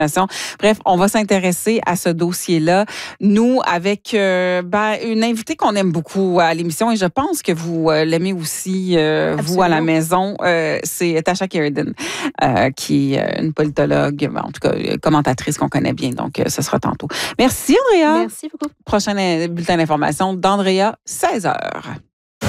Bref, on va s'intéresser à ce dossier-là. Nous, avec une invitée qu'on aime beaucoup à l'émission, et je pense que vous l'aimez aussi, vous, à la maison, c'est Tasha Kheiriddin, qui est une politologue, en tout cas, commentatrice qu'on connaît bien. Donc, ce sera tantôt. Merci, Andrea. Merci beaucoup. Prochain bulletin d'information d'Andrea, 16h.